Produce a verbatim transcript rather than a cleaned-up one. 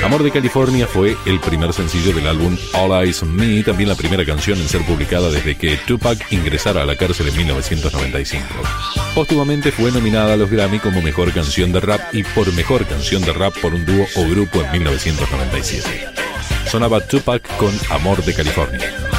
Amor de California fue el primer sencillo del álbum All Eyes on Me, también la primera canción en ser publicada desde que Tupac ingresara a la cárcel en mil novecientos noventa y cinco. Póstumamente fue nominada a los Grammy como Mejor Canción de Rap y por Mejor Canción de Rap por un dúo o grupo en mil novecientos noventa y siete. Sonaba Tupac con Amor de California.